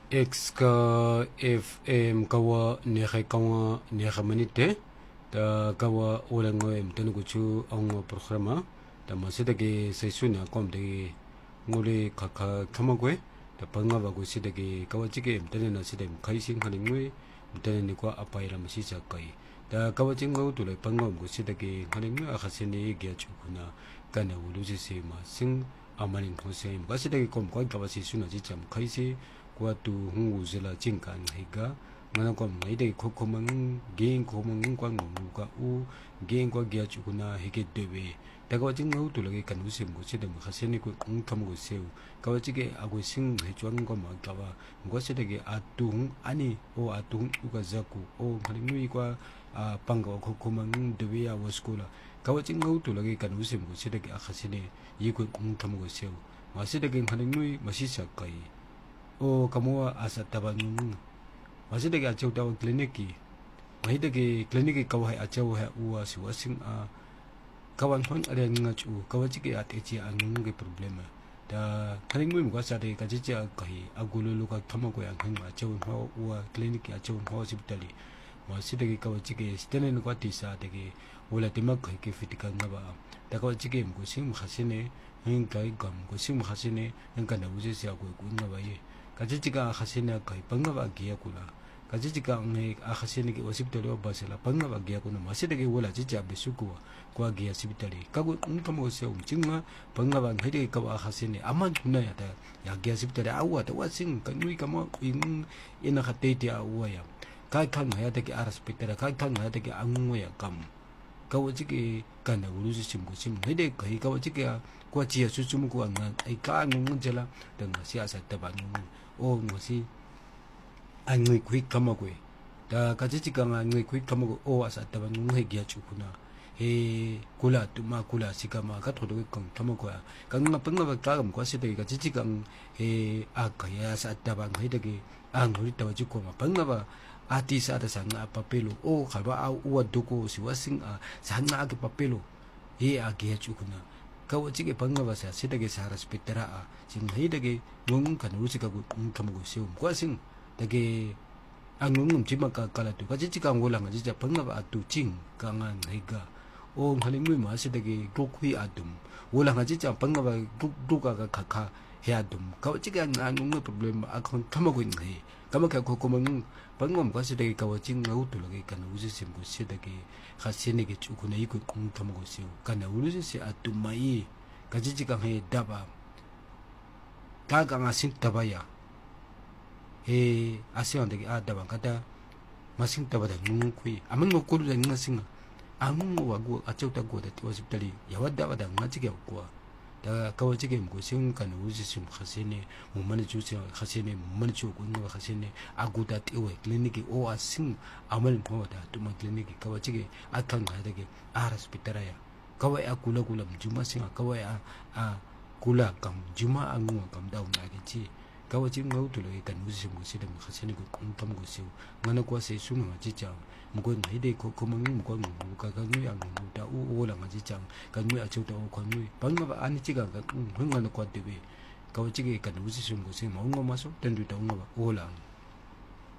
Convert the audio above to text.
X ka FM kawa neha manite ta kawa ulang ngoem tanu kuchu ang programa ta masida ke sesuna kom de ngule kaka kamagwe ta panga ba kusida ke kawa chike mtene na sida kaising haling ngwe mtene ni kwa apai la masisa kai ta kawa chingau tu le panga kusida ke haling ngwe akhasini gya chukuna kana uluji se ma sing amaling khose masida ke kom kwa kawa sesuna jicham kaisi qua tu hung zela jingkan higa ngana kom ngai de khokhomang gen khomang kwa ngom ka u gen kwa gya chukuna hige dewe ta ka jing ngau tu lagi kan usim go chede ma khaseni ko tham go seu ka chige ago sing he chuang ko ma ka ba ngo chede ge atung ani o atung u ka zaku o khali nui kwa panga khokhomang dewe ya waskula ka jing ngau tu lagi kan usim go chede ge khaseni yi ko tham go seu ma chede ge khali nui ma si sa kai o kamuwa asa tabanung masih deke acau tahu kliniki masih deke kliniki kawai acau hai uwa siwasing kawan pun ada yang ngacu kawan cik ati anung ke problema da kaling mui muka sade kacici kai agulu luka thama ko yang hang acau mau uwa kliniki acau mau sibitali masih deke kawan cik stenen ko tisa deke wala timak kai ke fitika ngaba da kawan cik muka sing khasine hing kai gam ko sing khasine hing kana uji sia ko ngaba ye kajijiga khasina kai panga ba giya kula kajijiga ngai khasina ki hospital ba basela panga ba giya kuna masida ke wala jija besuku kwa giya sibitali kagu untamo se umjinga panga ba ngai ka ba khasina aman tuna ya da ya giya sibitali awa da wasing kanui kama in ina khateti awa ya kai kan ya da ki aras pitara kai kan ya da ki angu ya kam kawo jige kana uruzi simgo sim ngai kai kawo jige kwa chia susumu ko an ai ka ngun jela dan siasa tabanung o ngosi angui kui kamagwe da kajichi kanga angui kui kamago o asa taban ngui gya chukuna he kula tuma kula sikama ka thodo kang kamago kanga panga ba kagam kwase de kajichi kang he akaya sa taban hidage anguri tawaji ko ma panga ba ati sa da sanga papelo o khaba uwa doko siwasing sanga ake papelo he agya chukuna kawo chige panga ba sa sidage sa respetera sing hidage ngung kan rusika go kamago seum kwasing dage angungum chima ka kala tu kaji chika ngola ngaji ja panga ba atu ching kangan higa o halimui ma sidage gokhui adum wola ngaji ja panga ba duka ka khakha he adum kawo chiga angungum problem akon kamago ngai kamaka ko komang pangom ka sidage kawo ching ngau tu lagi kan uji sim go sidage khasene ge chukuna iku kamago seum kana uji se atu mai kaji chika he daba kaga ngasing tabaya he asion de ada bang kata masing tabada ngukui amang ngukuru dan ngasing angu wagu acau ta go da ti hospitali ya wadda wada ngaji ga ko da kawo jige mu sing kan uji sim khasene mu man ju se khasene mu man ju ko ngo khasene aguda ti we kliniki o asing amal ko da tu ma kliniki kawo jige akan ga da ge hospitala ya kawo akula kula juma sing kawo kula kam juma angu kam daun age chi kawa chi ngau tu le kan usi mo si de ma khaseni ko tam go siu ngana ko se su ma chi cha mo ko nai de ko mang mo ko ngo ka ngi ang mo da u la ma chi cha ka ngi a chu da ko ngi bang ma ani chi ga ngana ko de be kawa chi ge kan usi su mo si mo ngo ma so ten du da ngo ba o la